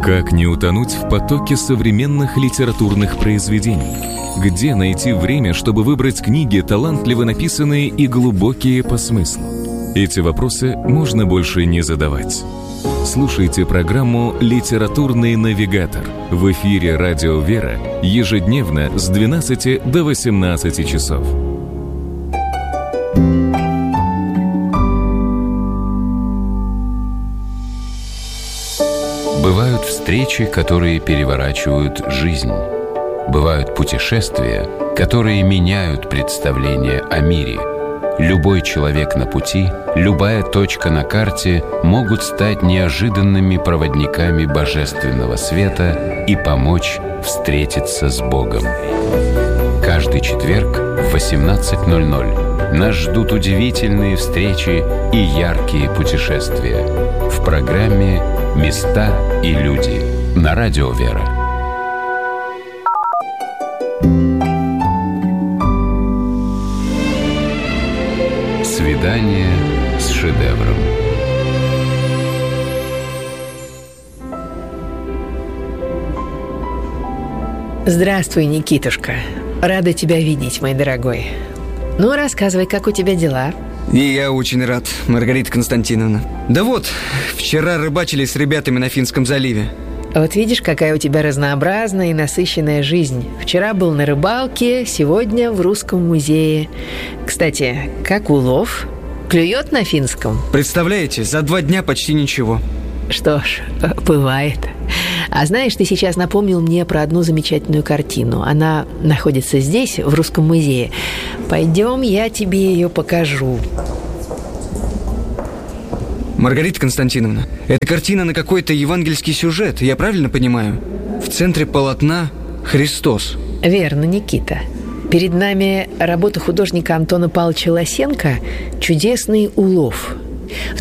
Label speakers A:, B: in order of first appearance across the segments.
A: Как не утонуть в потоке современных литературных произведений? Где найти время, чтобы выбрать книги, талантливо написанные и глубокие по смыслу? Эти вопросы можно больше не задавать. Слушайте программу «Литературный навигатор» в эфире «Радио Вера» ежедневно с 12 до 18 часов.
B: Бывают встречи, которые переворачивают жизнь. Бывают путешествия, которые меняют представление о мире. Любой человек на пути, любая точка на карте могут стать неожиданными проводниками божественного света и помочь встретиться с Богом. Каждый четверг в 18:00 нас ждут удивительные встречи и яркие путешествия в программе «Места и люди» на Радио Вера. Свидание с шедевром.
C: Здравствуй, Никитушка. Рада тебя видеть, мой дорогой. Ну, рассказывай, как у тебя дела?
D: И я очень рад, Маргарита Константиновна. Да вот, вчера рыбачили с ребятами на Финском заливе.
C: Вот видишь, какая у тебя разнообразная и насыщенная жизнь. Вчера был на рыбалке, сегодня в Русском музее. Кстати, как улов? Клюет на финском?
D: Представляете, за 2 дня почти ничего.
C: Что ж, бывает. А знаешь, ты сейчас напомнил мне про одну замечательную картину. Она находится здесь, в Русском музее. Пойдем, я тебе ее покажу.
D: Маргарита Константиновна, эта картина на какой-то евангельский сюжет, я правильно понимаю? В центре полотна Христос.
C: Верно, Никита. Перед нами работа художника Антона Павловича Лосенко «Чудесный улов». В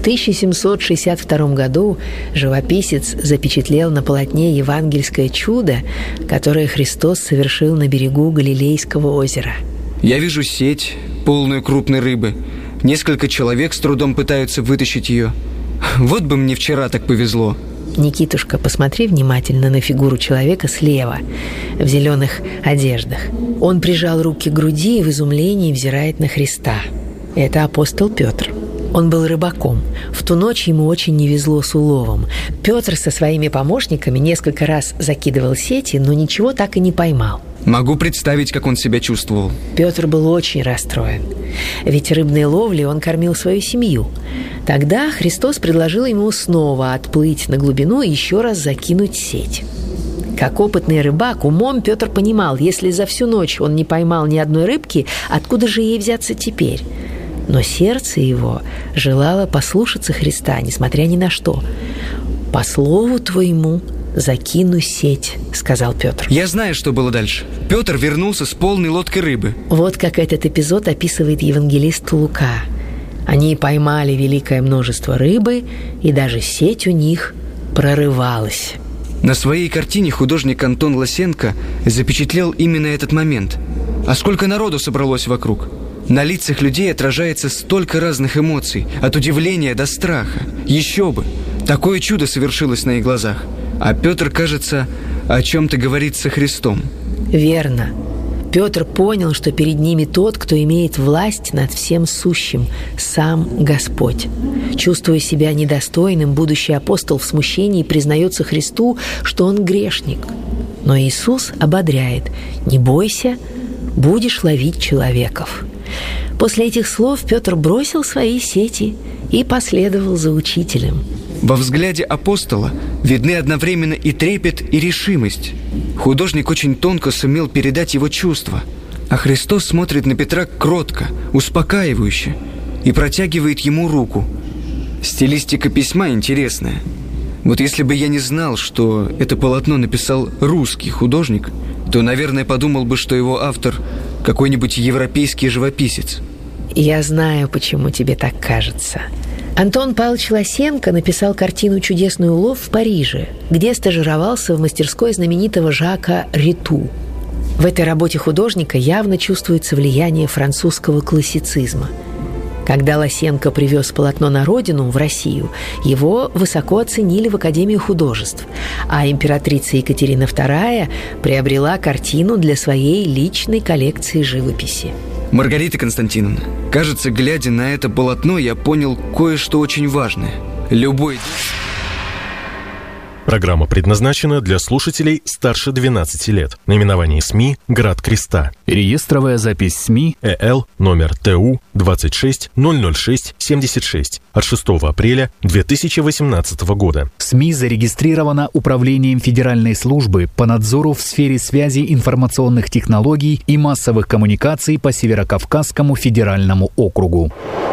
C: 1762 году живописец запечатлел на полотне евангельское чудо, которое Христос совершил на берегу Галилейского озера.
D: Я вижу сеть, полную крупной рыбы. Несколько человек с трудом пытаются вытащить ее. Вот бы мне вчера так повезло.
C: Никитушка, посмотри внимательно на фигуру человека слева, в зеленых одеждах. Он прижал руки к груди и в изумлении взирает на Христа. Это апостол Петр. Он был рыбаком. В ту ночь ему очень не везло с уловом. Петр со своими помощниками несколько раз закидывал сети, но ничего так и не поймал.
D: Могу представить, как он себя чувствовал.
C: Петр был очень расстроен. Ведь рыбной ловлей он кормил свою семью. Тогда Христос предложил ему снова отплыть на глубину и еще раз закинуть сеть. Как опытный рыбак, умом Петр понимал, если за всю ночь он не поймал ни одной рыбки, откуда же ей взяться теперь? Но сердце его желало послушаться Христа, несмотря ни на что. «По слову твоему закину сеть», — сказал Петр.
D: Я знаю, что было дальше. Петр вернулся с полной лодкой рыбы.
C: Вот как этот эпизод описывает евангелист Лука. Они поймали великое множество рыбы, и даже сеть у них прорывалась.
D: На своей картине художник Антон Лосенко запечатлел именно этот момент. А сколько народу собралось вокруг? На лицах людей отражается столько разных эмоций, от удивления до страха. Еще бы! Такое чудо совершилось на их глазах. А Петр, кажется, о чем-то говорит со Христом.
C: Верно. Петр понял, что перед ними тот, кто имеет власть над всем сущим, сам Господь. Чувствуя себя недостойным, будущий апостол в смущении признается Христу, что он грешник. Но Иисус ободряет: «Не бойся, будешь ловить человеков». После этих слов Петр бросил свои сети и последовал за учителем.
D: Во взгляде апостола видны одновременно и трепет, и решимость. Художник очень тонко сумел передать его чувства. А Христос смотрит на Петра кротко, успокаивающе и протягивает ему руку. Стилистика письма интересная. Вот если бы я не знал, что это полотно написал русский художник, то, наверное, подумал бы, что его автор какой-нибудь европейский живописец.
C: Я знаю, почему тебе так кажется. Антон Павлович Лосенко написал картину «Чудесный улов» в Париже, где стажировался в мастерской знаменитого Жака Риту. В этой работе художника явно чувствуется влияние французского классицизма. Когда Лосенко привез полотно на родину, в Россию, его высоко оценили в Академии художеств, а императрица Екатерина II приобрела картину для своей личной коллекции живописи.
D: Маргарита Константиновна, кажется, глядя на это полотно, я понял кое-что очень важное. Любой...
E: Программа предназначена для слушателей старше 12 лет. Наименование СМИ «Град Креста».
F: Реестровая запись СМИ
E: ЭЛ номер ТУ 2600676 от 6 апреля 2018 года.
F: СМИ зарегистрирована Управлением Федеральной службы по надзору в сфере связи информационных технологий и массовых коммуникаций по Северокавказскому федеральному округу.